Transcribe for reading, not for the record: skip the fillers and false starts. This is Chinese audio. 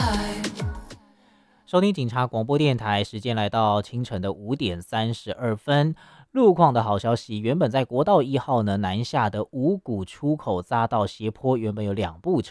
收听警察广播电台，时间来到清晨的5:32。路况的好消息，原本在国道1号呢南下的五股出口匝道斜坡，原本有2部